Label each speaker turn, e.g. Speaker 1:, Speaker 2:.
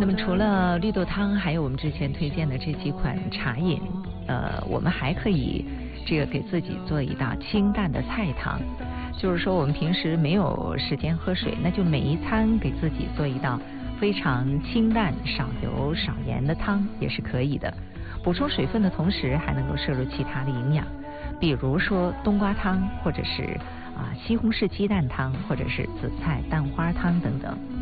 Speaker 1: 那么除了绿豆汤，还有我们之前推荐的这几款茶饮，我们还可以这个给自己做一道清淡的菜汤。就是说我们平时没有时间喝水，那就每一餐给自己做一道非常清淡、少油少盐的汤也是可以的。补充水分的同时，还能够摄入其他的营养，比如说冬瓜汤，或者是西红柿鸡蛋汤，或者是紫菜蛋花汤等等。